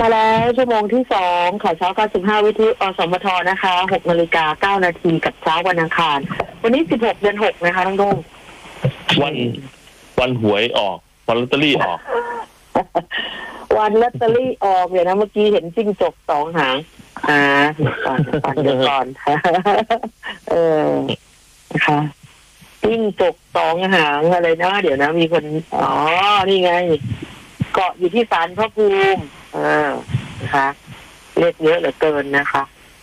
มาแล้วชั่วโมงที่2ข่าวเช้า95วิทยุอสมทนะคะ6:09 นาทีกับเช้าวันอังคารวันนี้16 เดือน 6นะคะน้องโด่งวันหวยออกวันลอตเตอรี่ออกวันลอตเตอรี่ออกเดี๋ยวนะเมื่อกี้เห็นจิ้งจก2 หางเดี๋ยวก่อนนะคะจิ้งจก2 หางอะไรนะเดี๋ยวนะมีคนนี่ไงเกาะอยู่ที่ศาลพระภูมินะคะเลขเยอะเหลือเกินนะคะ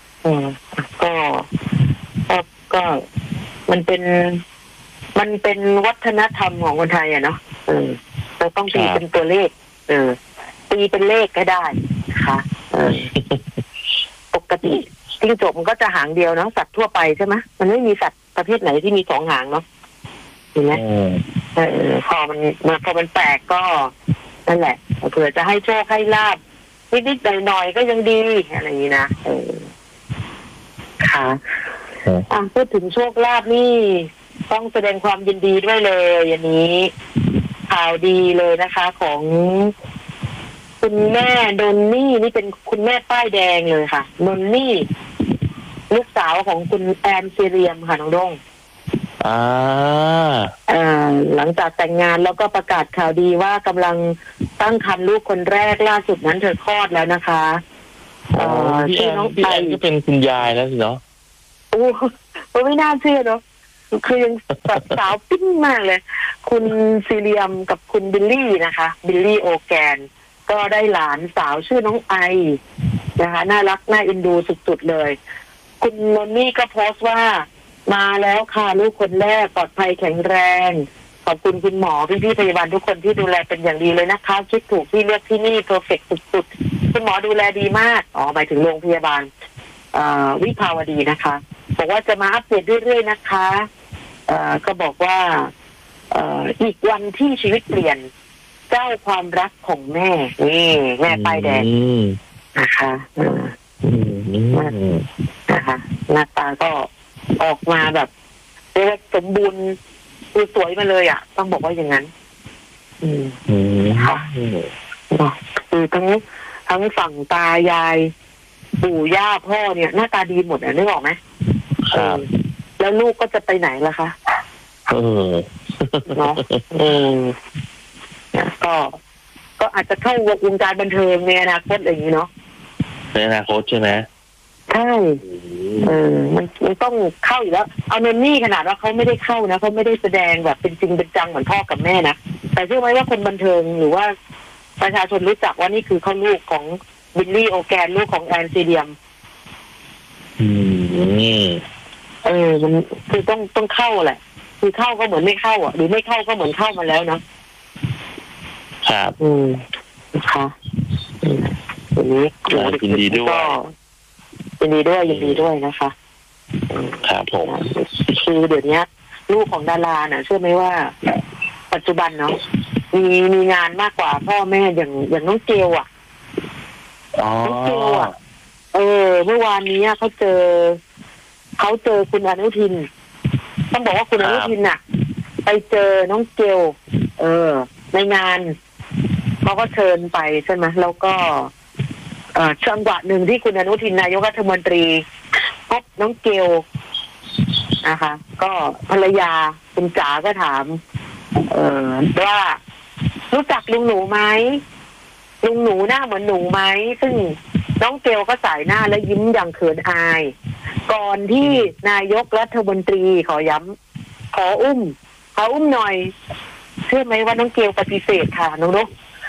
ก็มันเป็นวัฒนธรรมของคนไทยอะเนาะเราต้องตีเป็นตัวเลขตีเป็นเลขก็ได้นะคะปกติจิ้งจกมันก็จะหางเดียวเนาะสัตว์ทั่วไปใช่ไหมมันไม่มีสัตว์ประเภทไหนที่มี2 หางเนาะเห็นไหมพอมันแปลกก็นั่นแหละเผื่อจะให้โชคให้ลาภนิดๆหน่อยๆก็ยังดีอะไรอย่างนี้นะค่ะพูดถึงโชคลาภนี่ต้องแสดงความยินดีด้วยเลยอันนี้ข่าวดีเลยนะคะของคุณแม่นนนี่นี่เป็นคุณแม่ป้ายแดงเลยค่ะนนนี่ลูกสาวของคุณแอนซีเรียมค่ะน้องด้งหลังจากแต่งงานแล้วก็ประกาศข่าวดีว่ากำลังตั้งครรภ์ลูกคนแรกล่าสุดนั้นเธอคลอดแล้วนะคะพี่น้องแอนก็เป็นคุณยายแล้วสิเนาะไม่น่าเชื่อเนาะคือยังสาวปิ้งมากเลยคุณซีเรียมกับคุณบิลลี่นะคะบิลลี่โอแกนก็ได้หลานสาวชื่อน้องไอนะคะน่ารักน่าเอ็นดูสุดๆเลยคุณนนนี่ก็โพสต์ว่ามาแล้วค่ะลูกคนแรกปลอดภัยแข็งแรงขอบคุณคุณหมอพี่พยาบาลทุกคนที่ดูแลเป็นอย่างดีเลยนะคะคิดถูกที่เลือกที่นี่เพอร์เฟกต์สุดๆคุณหมอดูแลดีมากหมายถึงโรงพยาบาลวิภาวดีนะคะบอกว่าจะมาอัปเดตเรื่อยๆนะคะก็บอกว่าอีกวันที่ชีวิตเปลี่ยนเจ้าความรักของแม่นี่แม่ป้ายแดงนะคะนะคะหน้าตาก็ออกมาแบบเรียกว่าสมบูรณ์คือสวยมาเลยอ่ะต้องบอกว่าอย่างนั้นค่ะคือทั้งฝั่งตายายปู่ย่าพ่อเนี่ยหน้าตาดีหมดนึกออกไหมแล้วลูกก็จะไปไหนล่ะคะเนาะก็อาจจะเข้าวงการบันเทิงในอนาคตอะไรอย่างนี้เนาะในอนาคตใช่ไหมใช่มันต้องเข้าอยู่แล้วเอาเนนนี่ขนาดว่าเขาไม่ได้เข้านะเขาไม่ได้แสดงแบบเป็นจริงเป็นจังเหมือนพ่อกับแม่นะแต่เชื่อไหมว่าคนบันเทิงหรือว่าประชาชนรู้จักว่านี่คือเขาลูกของบิลลี่โอแกนลูกของแอนซีเดียมมันคือต้องเข้าแหละคือเข้าก็เหมือนไม่เข้าหรือไม่เข้าก็เหมือนเข้ามาแล้วนะครับนะคะวันนี้ยินดีด้วยยินดีด้วยนะคะครับผมคือเดี๋ยวนี้ลูกของดาราน่ะเชื่อไหมว่าปัจจุบันเนาะมีงานมากกว่าพ่อแม่อย่างน้องเกลน้องเกลเมื่อวานนี้เขาเจอคุณอนุทินต้องบอกว่าคุณอนุทินน่ะไปเจอน้องเกลในงานเขาก็เชิญไปใช่ไหมแล้วก็จังหวะหนึ่งที่คุณอนุทินนายกรัฐมนตรีพบน้องเกลนะคะก็ภรรยาคุณจ๋าก็ถามว่ารู้จักลุงหนูไหมลุงหนูหน้าเหมือนหนูไหมซึ่งน้องเกลก็สายหน้าและยิ้มอย่างเขินอายก่อนที่นายกรัฐมนตรีขอย้ำขออุ้มหน่อยเชื่อไหมว่าน้องเกลปฏิเสธค่ะน้องนก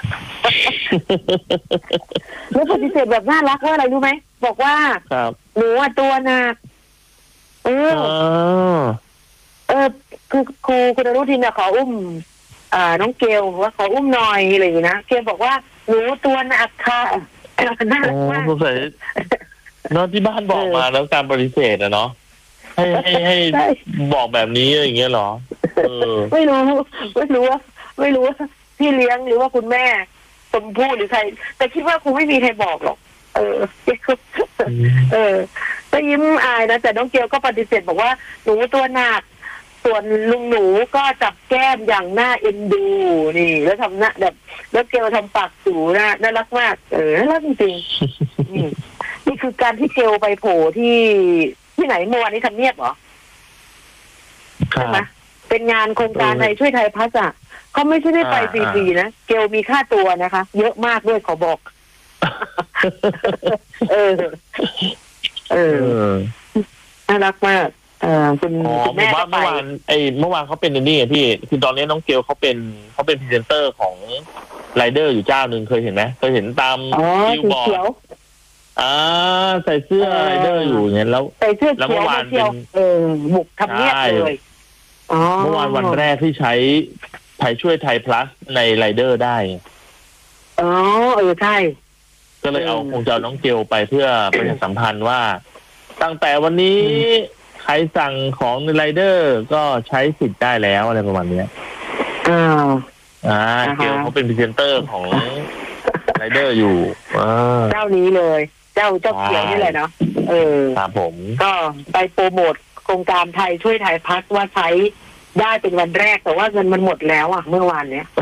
แล้วปฏิเสธแบบน่ารักว่าอะไรรู้ไหมบอกว่าหนูตัวหนักคือครูคุณอนุทินขออุ้มน้องเกลว่าขออุ้มหน่อยอะไรอย่างนี้นะเกลบอกว่าหนูตัวหนักค่ะน่ารักมากสงสัยน้องที่บ้านบอกมาแล้วการปฏิเสธเนาะให้บอกแบบนี้อย่างเงี้ยหรอไม่รู้ว่าพี่เลี้ยงหรือว่าคุณแม่สมพูดหรือใครแต่คิดว่าคงไม่มีใครบอกหรอกก็ยิ้มอายนะแต่น้องเกลก็ปฏิเสธบอกว่าหนูตัวหนักส่วนลุงหนูก็จับแก้มอย่างน่าเอ็นดูนี่แล้วทำหน้าแบบแล้วเกลทำปากสูน่ารักมากน่ารักจริงๆนี่คือการที่เกลไปโผล่ที่ไหนเมื่อวานนี้ทำเนียบเหรอใช่ไหมเป็นงานโครงการไทยช่วยไทยพัฒน์อ่ะเขาไม่ใช่ได้ไปฟรีๆนะเกลมีค่าตัวนะคะเยอะมากด้วยขอบอกน่ารักมากคุณแม่ก็ไปเมื่อวานเขาเป็นนี่ไงพี่คือตอนนี้น้องเกลเขาเป็นพรีเซนเตอร์ของไรเดอร์อยู่เจ้าหนึ่งเคยเห็นไหมเคยเห็นตามบิลบอร์ดใส่เสื้อไรเดอร์อยู่เนี่ยแล้วใส่เสื้อเขียวมาเที่ยวบุกทำเนียบเลยเมื่อวานวันแรกที่ใช้ไทยช่วยไทยพลัสในไรเดอร์ได้ใช่ก็เลยคงจะน้องเกลไปเพื่อประชาสัมพันธ์ว่าตั้งแต่วันนี้ใครสั่งของในไรเดอร์ก็ใช้สิทธิ์ได้แล้วอะไรประมาณนี้เกลเขาเป็นพรีเซนเตอร์ของไรเดอร์อยู่เจ้านี้เลยเจ้าเขียวนี่แหละเนาะครับผมก็ไปโปรโมทโครงการไทยช่วยไทยพัฒน์ว่าใช้ได้เป็นวันแรกแต่ว่าเงินมันหมดแล้วเมื่อวานเนี้ย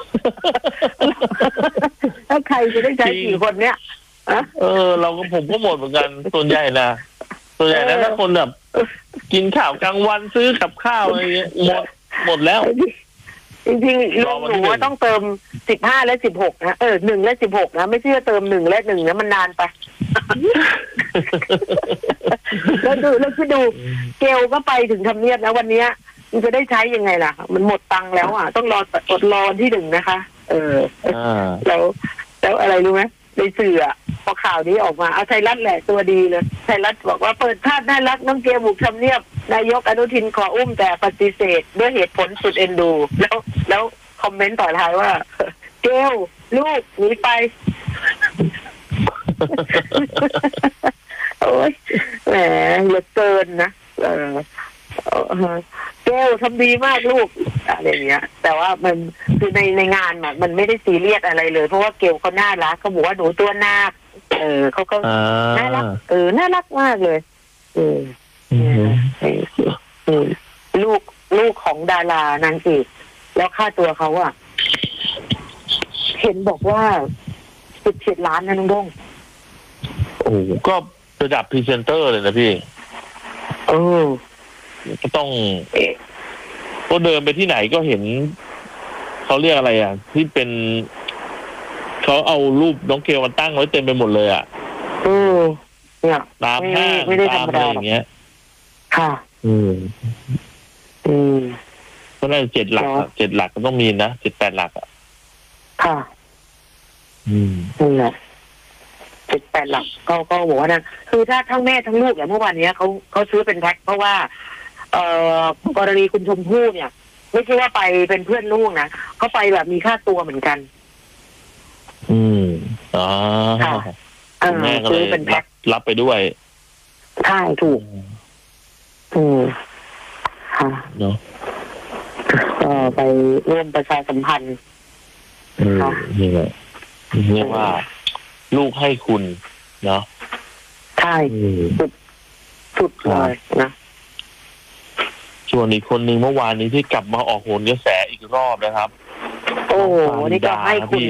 ถ้าใครจะได้ใช้กี่คนเนี้ยผมก็หมดเหมือนกันส่วนใหญ่นะถ้าคนแบบกินข้าวกลางวันซื้อกับข้าวอะไรเงี้ยหมดแล้วจริงๆลุงหนูว่าต้องเติม15และ16นะ1และ16นะไม่ใช่เติม1และ1นะมันนานไปแล้วคิดดูเกลก็ไปถึงทำเนียบนะวันนี้มันจะได้ใช้ยังไงล่ะมันหมดตังค์แล้วต้องรอที่1นะคะแล้วอะไรรู้ไหมในสื่อพอข่าวนี้ออกมาเอาไทยรัฐแหละตัวดีเลยไทยรัฐบอกว่าเปิดภาพน่ารักน้องเกลบุกทำเนียบนายกอนุทินขออุ้มแต่ปฏิเสธด้วยเหตุผลสุดเอ็นดูแล้วคอมเมนต์ต่อท้ายว่าเกลลูกหนีไปโอ้ยแหมเหลือเกินนะเกลทำดีมากลูกอะไรอย่างเงี้ยแต่ว่ามันคือในงานมันไม่ได้ซีเรียสอะไรเลยเพราะว่าเกลเขาน่ารักเขาบอกว่าหนูตัวนาคเขาก็น่ารักน่ารักมากเลยลูกของดารานางเอกแล้วค่าตัวเขาเห็นบอกว่า17 ล้านนะน้องด้งก็ระดับพรีเซนเตอร์เลยนะพี่ก็ต้องก็เดินไปที่ไหนก็เห็นเขาเรียกอะไรที่เป็นเขาเอารูปน้องเกลมาตั้งไว้เต็มไปหมดเลยเนี่ยตามห้างตามอะไรอย่างเงี้ยค่ะก็ได้7 หลัก7 หลักก็ต้องมีนะ7-8 หลักค่ะนั่นแหละ7-8 หลักก็บอกว่านะคือถ้าทั้งแม่ทั้งลูกอย่างเมื่อวานนี้เขาซื้อเป็นแพ็คเพราะว่ากรณีคุณชมพู่เนี่ยไม่ใช่ว่าไปเป็นเพื่อนลูกนะเขาไปแบบมีค่าตัวเหมือนกันแม่ก็เลยเป็นแพ็ครับไปด้วยใช่ถูกค่ะเนาะก็ไปร่วมประชาสัมพันธ์นี่แหละเรียกว่าลูกให้คุณเนาะใช่สุดเลยนะส่วนอีกคนหนึ่งเมื่อวานนี้ที่กลับมาออกโหนกระแสอีกรอบนะครับโอ้นี่ก็ให้คุณ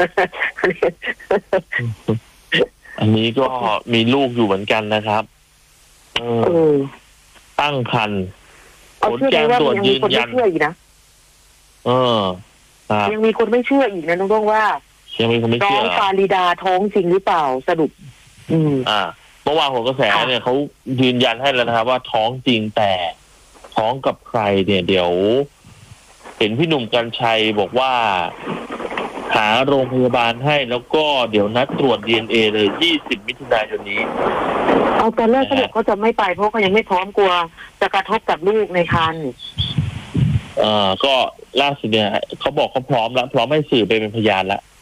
อันนี้ก็มีลูกอยู่เหมือนกันนะครับตั้งครรภ์ผลการตรวจยืนยันยังมีคนไม่เชื่ออีกนะน้องต้องว่ายังมีคนไม่เชื่อน้องฟาริดาท้องจริงหรือเปล่าสรุปเมื่อวานโหนกระแสเนี่ยเขายืนยันให้แล้วนะครับว่าท้องจริงแต่ท้องกับใครเนี่ยเดี๋ยวเห็นพี่หนุ่มกรรชัยบอกว่าหาโรงพยาบาลให้แล้วก็เดี๋ยวนัดตรวจ DNA เลย20 มิถุนายนนี้เอาตอนแรกเขาบอกเขาจะไม่ไปเพราะเขายังไม่พร้อมกลัวจะกระทบกับลูกในครรภ์ก็ล่าสุดเนี่ยเขาบอกเขาพร้อมแล้วพร้อมให้สื่อไปเป็นพยานแล้ว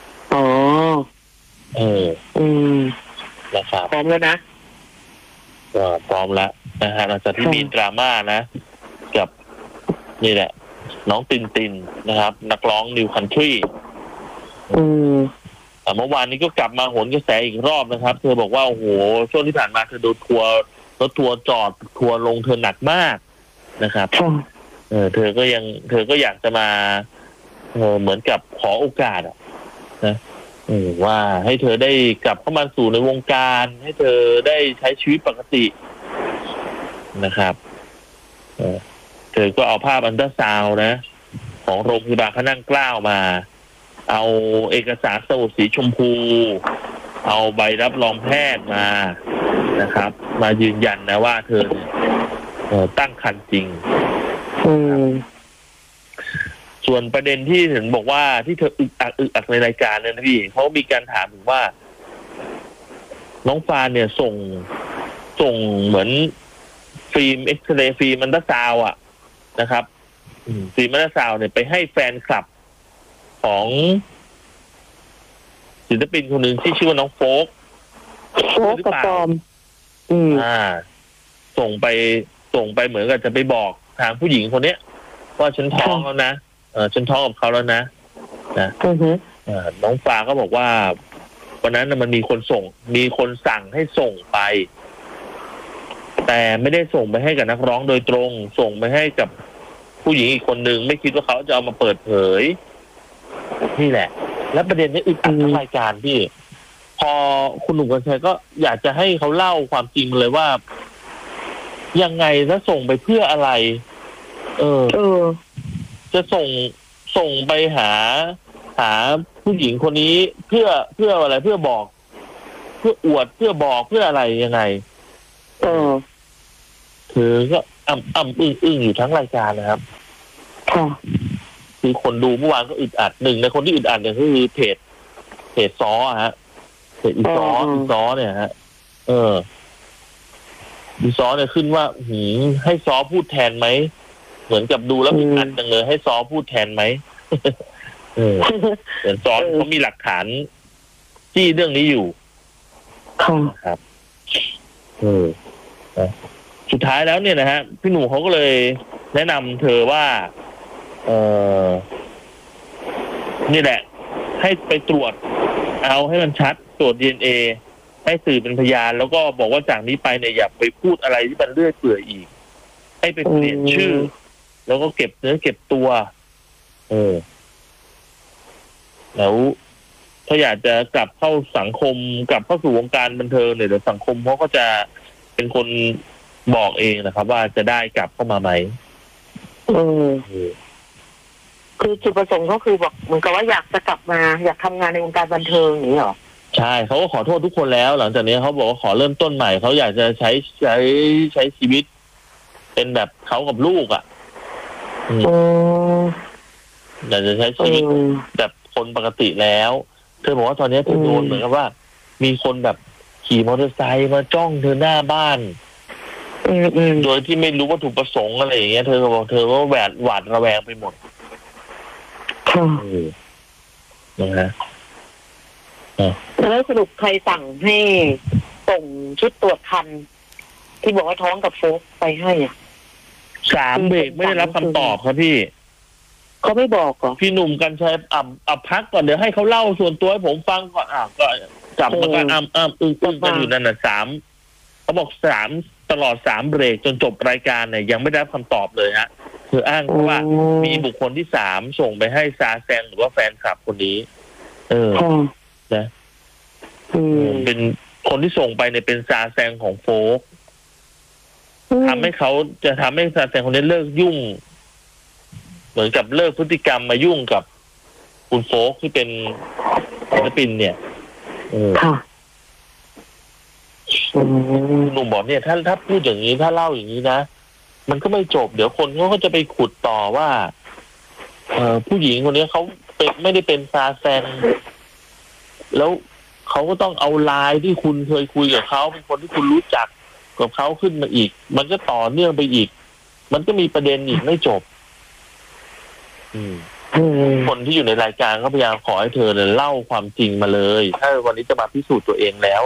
นะครับพร้อมแล้วนะก็พร้อมแล้วนะฮะหลังจากที่มีดราม่านะกับนี่แหละน้องตินนะครับนักร้องนิวคันทรีเมื่อวานนี้ก็กลับมาโหนกระแสอีกรอบนะครับเธอบอกว่าโอ้โหช่วงที่ผ่านมาเธอโดนรถทัวร์จอดทัวร์ลงเธอหนักมากนะครับเธอก็อยากจะมาเหมือนกับขอโอกาสนะว่าให้เธอได้กลับเข้ามาสู่ในวงการให้เธอได้ใช้ชีวิตปกตินะครับเธอก็เอาภาพอัลตราซาวด์นะของโรงพยาบาลพระนั่งเกล้ามาเอาเอกสารสมุดสีชมพูเอาใบรับรองแพทย์มานะครับมายืนยันนะว่าเธอตั้งครรภ์จริงส่วนประเด็นที่เห็นบอกว่าที่เธออึกอักในรายการเนี่ยนะพี่เขามีการถามถึงว่าน้องฟานเนี่ยส่งเหมือนฟิล์มเอ็กซเรย์ฟิล์มอัลตราซาวด์นะครับฟิล์มอัลตราซาวด์เนี่ยไปให้แฟนคลับของศิลปินคนหนึ่งที่ชื่อว่าน้องโฟกกับปอมส่งไปเหมือนกับจะไปบอกทางผู้หญิงคนเนี้ยว่าฉันท้องแล้วนะฉันท้องกับเขาแล้วนะน้องฟ้าก็บอกว่าวันนั้นมันมีคนสั่งให้ส่งไปแต่ไม่ได้ส่งไปให้กับนักร้องโดยตรงส่งไปให้กับผู้หญิงอีกคนนึงไม่คิดว่าเขาจะเอามาเปิดเผยนี่แหละและประเด็นนี้อึดอัดทั้งรายการพี่พอคุณหนุ่มกรรชัยก็อยากจะให้เขาเล่าความจริงเลยว่ายังไงแล้วส่งไปเพื่ออะไรจะส่งไปหาผู้หญิงคนนี้เพื่ออะไรเพื่อบอกเพื่ออวดเพื่อบอกเพื่ออะไรยังไงเธอก็อึ้งอยู่ทั้งรายการนะครับคือคนดูเมื่อวานก็อึดอัดหนึ่งในคนที่อึดอัดเนี่ยคือเพจซ้อฮะเพจอีซ้อเนี่ยฮะอีซ้อเนี่ยขึ้นว่าให้ซ้อพูดแทนไหมเหมือนกับดูแล้วอึดอัดจังเลยให้ซ้อพูดแทนไหมแต่ซ้อเขามีหลักฐานที่เรื่องนี้อยู่ครับสุดท้ายแล้วเนี่ยนะฮะพี่หนุ่มเขาก็เลยแนะนำเธอว่านี่แหละให้ไปตรวจเอาให้มันชัดตรวจ DNA ให้สื่อเป็นพยานแล้วก็บอกว่าจากนี้ไปเนี่ยอย่าไปพูดอะไรที่มันเลื่อยเปื่อยอีกให้ไปเปลี่ยนชื่อแล้วก็เก็บเนื้อเก็บตัวแล้วถ้าอยากจะกลับเข้าสังคมกลับเข้าสู่วงการบันเทิงเนี่ยเดี๋ยวสังคมเขาก็จะเป็นคนบอกเองนะครับว่าจะได้กลับเข้ามาไหมคือจุดประสงค์ก็คือบอกเหมือนกับว่าอยากจะกลับมาอยากทำงานในวงการบันเทิงอย่างนี้หรอใช่เขาก็ขอโทษทุกคนแล้วหลังจากนี้เขาบอกว่าขอเริ่มต้นใหม่เขาอยากจะใช้ชีวิตเป็นแบบเขากับลูกอยากจะใช้ชีวิตแบบคนปกติแล้วเธอบอกว่าตอนนี้เธอโดนเหมือนกับว่ามีคนแบบขี่มอเตอร์ไซค์มาจ้องเธอหน้าบ้านโดยที่ไม่รู้วัตถุประสงค์อะไรอย่างเงี้ยเธอบอกเธอก็หวาดระแวงไปหมดนะฮะแล้วสรุปใครสั่งให้ส่งชุดตรวจคันที่บอกว่าท้องกับโฟกไปให้ 3 เบรกไม่ได้รับคำตอบครับพี่เขาไม่บอกเหรอพี่หนุ่มกันชัยพักก่อนเดี๋ยวให้เขาเล่าส่วนตัวให้ผมฟังก่อนก็จับมากันอึ้งกันอยู่นั่นน่ะ3เขาบอก3ตลอด3 เบรกจนจบรายการเนี่ยยังไม่ได้รับคำตอบเลยฮะคืออ้างว่ามีบุคคลที่3ส่งไปให้ซาแซงหรือว่าแฟนคลับคนนี้นะเป็นคนที่ส่งไปเนี่ยเป็นซาแซงของโฟกทำให้เขาจะทำให้ซาแซงคนนี้เลิกยุ่งเหมือนกับเลิกพฤติกรรมมายุ่งกับคุณโฟกที่เป็นศิลปินเนี่ยหนุ่มบอกเนี่ยถ้าพูดอย่างนี้ถ้าเล่าอย่างนี้นะมันก็ไม่จบเดี๋ยวคนเขาก็จะไปขุดต่อว่าผู้หญิงคนนี้เขาไม่ได้เป็นซาแซงแล้วเขาก็ต้องเอาไลน์ที่คุณเคยคุยกับเขาเป็นคนที่คุณรู้จักกับเขาขึ้นมาอีกมันก็ต่อเนื่องไปอีกมันก็มีประเด็นอีกไม่จบคนที่อยู่ในรายการก็พยายามขอให้เธอเนี่ยเล่าความจริงมาเลยถ้าวันนี้จะมาพิสูจน์ตัวเองแล้ว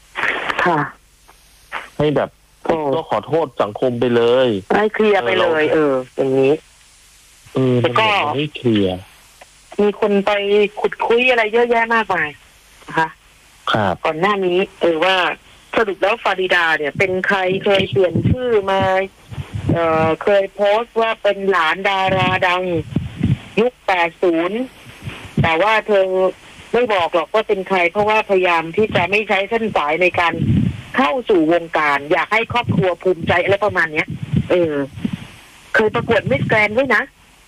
ให้แบบก็ขอโทษสังคมไปเลยให้เคลียร์ไปเลยอย่างนี้แล้วก็ไม่เคลียร์มีคนไปขุดคุยอะไรเยอะแยะมากมายนะคะก่อนหน้านี้ว่าสรุปแล้วฟาริดาเนี่ยเป็นใครเคยเปลี่ยนชื่อมาเคยโพสต์ว่าเป็นหลานดาราดังยุค 80 แต่ว่าเธอไม่บอกหรอกว่าเป็นใครเพราะว่าพยายามที่จะไม่ใช้เส้นสายในการเข้าสู่วงการอยากให้ครอบครัวภูมิใจอะไรประมาณเนี้ยเคยประกวดมิสแกรนด์ด้วยนะ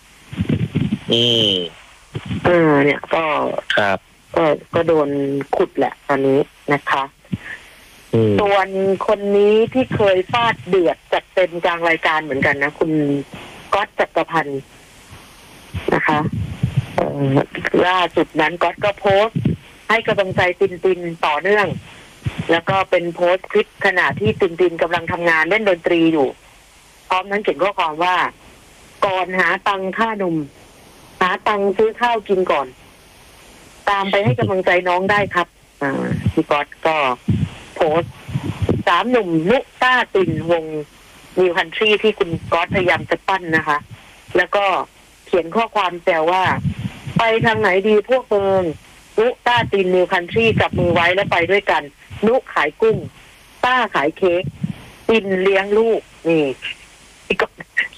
เนี่ยก็ครับก็โดนขุดแหละตอนนี้นะคะส่วนคนนี้ที่เคยฟาดเดือดจัดเต็มกลางรายการเหมือนกันนะคุณก๊อตจักรพันธ์นะคะล่าสุดนั้นก๊อตก็โพสต์ให้กำลังใจตินต่อเนื่องแล้วก็เป็นโพสต์คลิปขณะที่ตินกำลังทำงานเล่นดนตรีอยู่พร้อมนั้นเขียนข้อความว่าก่อนหาตังค่านมหาตังซื้อข้าวกินก่อนตามไปให้กำลังใจน้องได้ครับพี่ก๊อตก็โพสต์3 หนุ่มนุต้าตินวงนิวคันทรีที่คุณก๊อตพยายามจะปั้นนะคะแล้วก็เขียนข้อความแซวว่าไปทางไหนดีพวกเมืองนุต้าตินนิวคันทรีจับมือไว้แล้วไปด้วยกันนุขายกุ้งต้าขายเค้กตินเลี้ยงลูกนี่พี่ก๊อต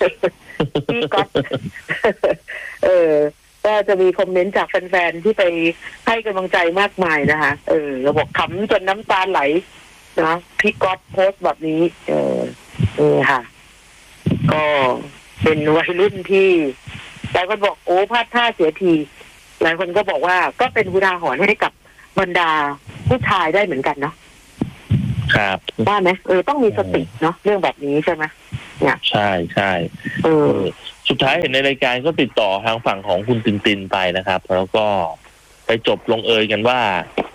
ก็จะมีคอมเมนต์จากแฟนๆที่ไปให้กำลังใจมากมายนะคะเราบอกขำจนน้ำตาไหลนะพี่ก๊อตโพสต์แบบนี้ค่ะก็เป็นวัยรุ่นที่หลายคนบอกโอ้พลาดท่าเสียทีหลายคนก็บอกว่าก็เป็นอุทาหรณ์ให้กับบรรดาผู้ชายได้เหมือนกันเนาะครับว่าไหมต้องมีสติเนาะเรื่องแบบนี้ใช่ไหมเนี่ยใช่สุดท้ายเห็นในรายการก็ติดต่อทางฝั่งของคุณตินไปนะครับแล้วก็ไปจบลงเอยกันว่า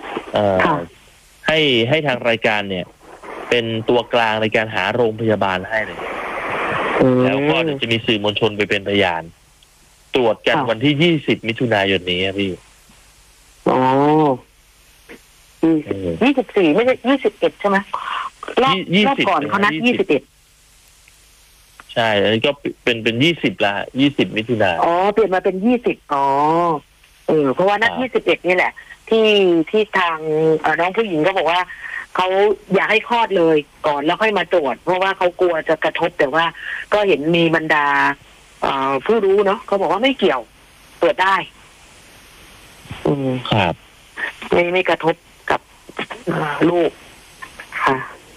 ให้ทางรายการเนี่ยเป็นตัวกลางในการหาโรงพยาบาลให้เลยแล้วก็จะมีสื่อมวลชนไปเป็นพยานตรวจกันวันที่20 มิถุนายนนี้พี่ 24ไม่ใช่21ใช่ไหมรอบก่อนเขานัด21 ใช่อันนี้ก็เป็น20ละ20 มิถุนายนเปลี่ยนมาเป็น20เพราะว่านัด21นี่แหละที่ทางน้องผู้หญิงก็บอกว่าเขาอยากให้คลอดเลยก่อนแล้วค่อยมาตรวจเพราะว่าเขากลัวจะกระทบแต่ว่าก็เห็นมีบรรดาผู้รู้เนาะเขาบอกว่าไม่เกี่ยวตรวจได้ครับไม่กระทบกับลูกค่ะ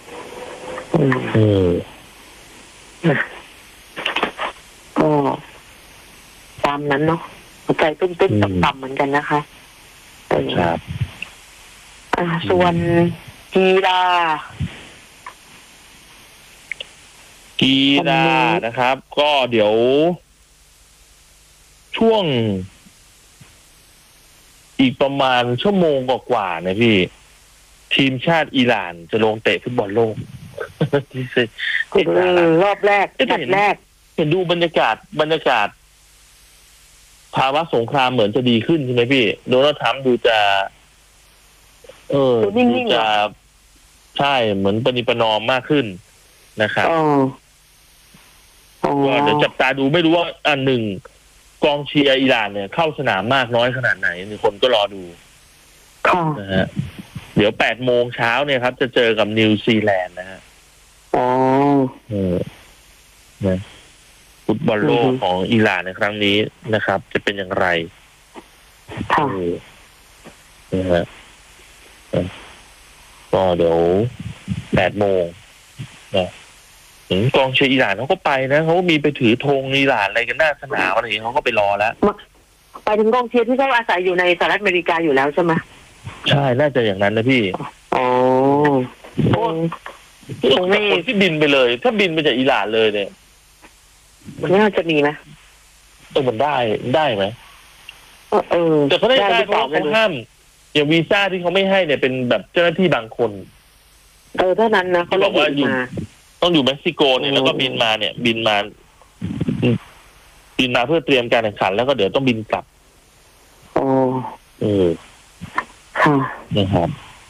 ก็ตามนั้นเนาะหัวใจตุ้มๆต่ำๆเหมือนกันนะคะครับส่วนกีฬานะครับก็เดี๋ยวช่วงอีกประมาณชั่วโมงกว่าๆนะพี่ทีมชาติอิหร่านจะลงเตะฟุตบอลโลกรอบแรกนัดแรกเห็นดูบรรยากาศภาวะสงครามเหมือนจะดีขึ้นใช่ไหมพี่โดนัลด์ทรัมป์ดูจะดูจะใช่เหมือนปณิประนอมมากขึ้นนะครับก็เดี๋ยวจับตาดูไม่รู้ว่า1กองเชียร์อิหร่านเนี่ยเข้าสนามมากน้อยขนาดไหนมีคนก็รอดูนะฮะเดี๋ยว8 โมงเช้าเนี่ยครับจะเจอกับนิวซีแลนด์นะฮะฟุตบอลโลกของอิหร่านในครั้งนี้นะครับจะเป็นอย่างไรนะฮะก็เดี๋ยว8 โมงนะกองเชียร์อิหร่านเขาก็ไปนะเขามีไปถือธงอิหร่านอะไรกันหน้าสนามอะไรอย่างนี้เขาก็ไปรอแล้วไปถึงกองเชียร์ที่เขาอาศัยอยู่ในสหรัฐอเมริกาอยู่แล้วใช่ไหมใช่น่าจะอย่างนั้นนะพี่คนที่บินไปเลยถ้าบินไปจากอิหร่านเลยเนี่ยมันน่าจะมีไหมมันได้ไหมแต่เขาได้เขาห้ามอย่างวีซ่าที่เขาไม่ให้เนี่ยเป็นแบบเจ้าหน้าที่บางคนเท่านั้นนะเขาบอกว่าต้องอยู่เม็กซิโกเนี่ยแล้วก็บินมาเพื่อเตรียมการแข่งขันแล้วก็เดี๋ยวต้องบินกลับค่ะนะครับ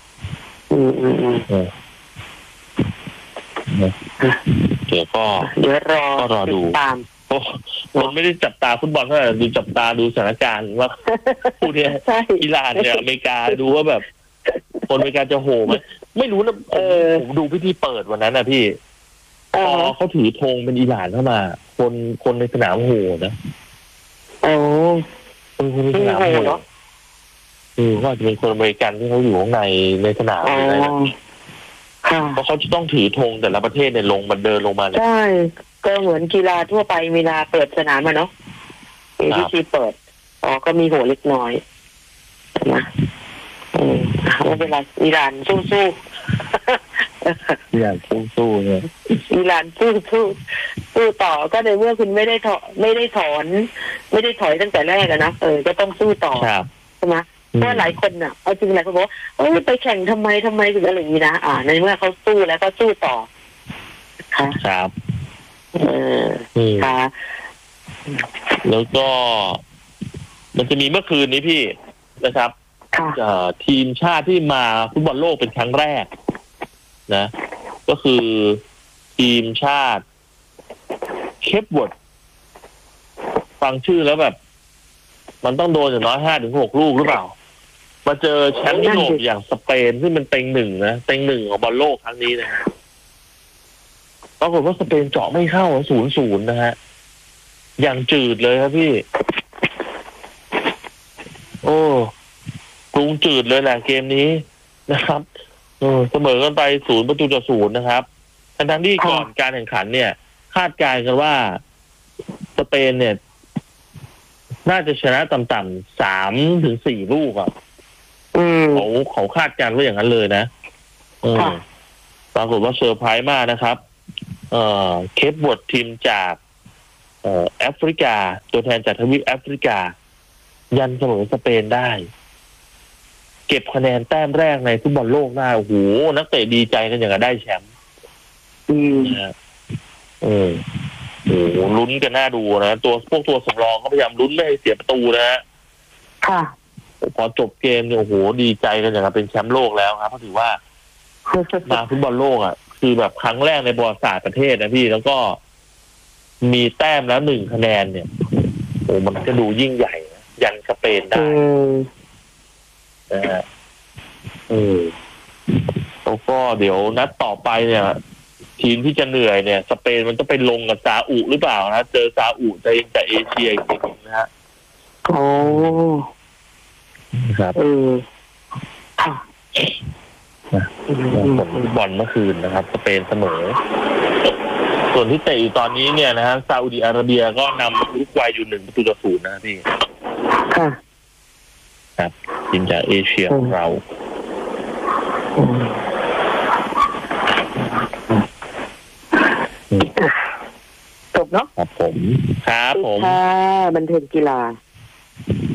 เดี๋ยวรอดูคนไม่ได้จับตาฟุตบอลเท่าไหร่ดูจับตาดูสถานการณ์ว่าผู้ที่อิหร่านเนี่ยอเมริกาดูว่าแบบคนอเมริกาจะโหไหมไม่รู้นะผมดูพิธีเปิดวันนั้นนะพี่พอเขาถือธงเป็นอิหร่านเข้ามา คนในสนามโหนะอ๋อคนในสนามโหก็อาจจะเป็นคนอเมริกันที่เขาอยู่ข้างในสนามอะไรนะเพราะเขาจะต้องถือธงแต่ละประเทศเนี่ยลงมาเดินลงมาใช่ก็เหมือนกีฬาทั่วไปเวลาเปิดสนามอะเนาะมีพิธีเปิดก็มีโหเล็กน้อยนะไม่เป็นไรอิหร่านสู้อิหร่านสู้เนี่ยอิหร่านสู้ต่อก็ในเมื่อคุณไม่ได้ถอยตั้งแต่แรกนะก็ต้องสู้ต่อใช่ไหมเพราะหลายคนน่ะเอาจริงหลายคนบอกว่าไปแข่งทำไมถึงอะไรอย่างนี้นะในเมื่อเขาสู้แล้วก็สู้ต่อครับค่ะแล้วก็มันจะมีเมื่อคืนนี้พี่นะครับทีมชาติที่มาฟุตบอลโลกเป็นครั้งแรกนะก็คือทีมชาติเคปเวิร์ดฟังชื่อแล้วแบบมันต้องโดนอย่างน้อย5-6 ลูกหรือเปล่ามาเจอแชมป์ยุโรปอย่างสเปนซึ่งเป็นเต็ง 1นะเต็ง 1ของบอลโลกครั้งนี้นะฮะปรากฏว่าสเปนเจาะไม่เข้า 0-0 นะฮะอย่างจืดเลยครับพี่กรุงจืดเลยแหละเกมนี้นะครับเสมอกันไป0-0นะครับทั้งที่ก่อนการแข่งขันเนี่ยคาดการณ์กันว่าสเปนเนี่ยน่าจะชนะต่ำๆ3-4 ลูกอ่ะเขาคาดการณ์ว่าอย่างนั้นเลยนะปรากฏว่าเซอร์ไพรส์มากนะครับเคปเวิร์ดทีมจากแอฟริกาตัวแทนจากทวีปแอฟริกายันเสมอสเปนได้เก็บคะแนนแต้มแรกในฟุตบอลโลกได้โอ้โหนักเตะดีใจกันอย่างกับได้แชมป์ลุ้นกันน่าดูนะพวกตัวสำรองก็พยายามลุ้นไม่ให้เสียประตูนะฮะพอจบเกมเนี่ยโอ้โหดีใจกันอย่างกับเป็นแชมป์โลกแล้วครับเพราะถือว่ามาฟุตบอลโลกอ่ะคือแบบครั้งแรกในประวัติศาสตร์ประเทศนะพี่แล้วก็มีแต้มแล้ว1 คะแนนเนี่ยโอ้มันจะดูยิ่งใหญ่นะยันสเปนได้นะฮะแล้วก็เดี๋ยวนัดต่อไปเนี่ยทีมที่จะเหนื่อยเนี่ยสเปนมันต้องไปลงกับซาอุหรือเปล่านะเจอซาอุจากเอเชียอีกทีนึงนะฮะครับบอลเมื่อคืนนะครับสเปนเสมอส่วนที่เตะอยู่ตอนนี้เนี่ยนะฮะซาอุดิอาระเบียก็นำอุรุกวัยอยู่1-0นะพี่ครับทีมจากเอเชียของเราจบเนาะครับผมบันเทิงกีฬา